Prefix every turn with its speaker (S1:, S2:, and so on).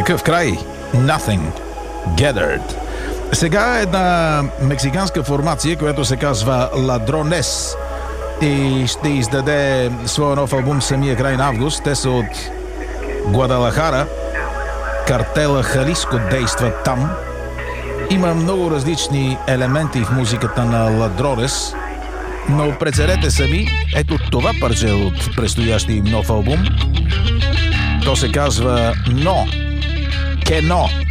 S1: Какъв край? Nothing. Gathered. Сега е една мексиканска формация, която се казва Ladrones и ще издаде своя нов албум самия край на август. Те са от Гвадалахара. Картела Халиско действа там. Има много различни елементи в музиката на Ladrones, но преценете сами. Ето това парче от предстоящия им нов албум. То се казва No. Que no.